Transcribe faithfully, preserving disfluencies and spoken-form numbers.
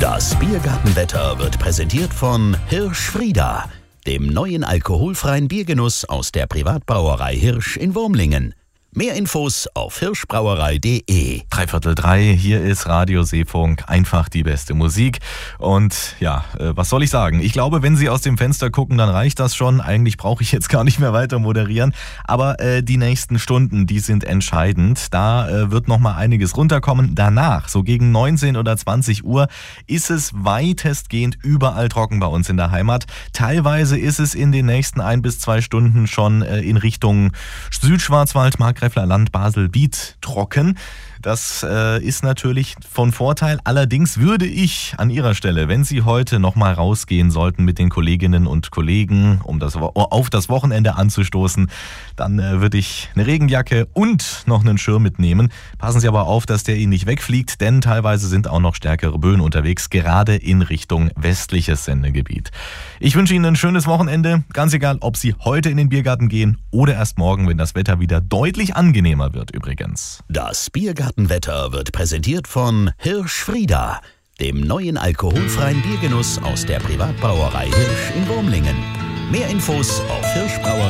Das Biergartenwetter wird präsentiert von Hirsch-Frieda, dem neuen alkoholfreien Biergenuss aus der Privatbrauerei Hirsch in Wurmlingen. Mehr Infos auf hirschbrauerei punkt de. Dreiviertel drei, hier ist Radio Seefunk, einfach die beste Musik. Und ja, äh, was soll ich sagen? Ich glaube, wenn Sie aus dem Fenster gucken, dann reicht das schon. Eigentlich brauche ich jetzt gar nicht mehr weiter moderieren. Aber äh, die nächsten Stunden, die sind entscheidend. Da äh, wird noch mal einiges runterkommen. Danach, so gegen neunzehn oder zwanzig Uhr, ist es weitestgehend überall trocken bei uns in der Heimat. Teilweise ist es in den nächsten ein bis zwei Stunden schon äh, in Richtung Südschwarzwald, Mark Land, Basel, Biet trocken. Das äh, ist natürlich von Vorteil. Allerdings würde ich an Ihrer Stelle, wenn Sie heute noch mal rausgehen sollten mit den Kolleginnen und Kollegen, um das auf das Wochenende anzustoßen, dann äh, würde ich eine Regenjacke und noch einen Schirm mitnehmen. Passen Sie aber auf, dass der Ihnen nicht wegfliegt, denn teilweise sind auch noch stärkere Böen unterwegs, gerade in Richtung westliches Sendegebiet. Ich wünsche Ihnen ein schönes Wochenende, ganz egal, ob Sie heute in den Biergarten gehen oder erst morgen, wenn das Wetter wieder deutlich angenehmer wird übrigens. Das Biergartenwetter wird präsentiert von Hirsch-Frieda, dem neuen alkoholfreien Biergenuss aus der Privatbrauerei Hirsch in Wurmlingen. Mehr Infos auf hirschbrauerei